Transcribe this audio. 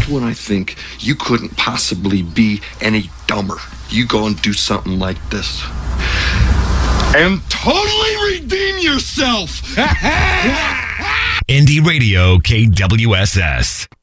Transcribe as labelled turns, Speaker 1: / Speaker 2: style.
Speaker 1: when I think you couldn't possibly be any dumber. You go and do something like this and totally redeem yourself.
Speaker 2: Indie Radio KWSS.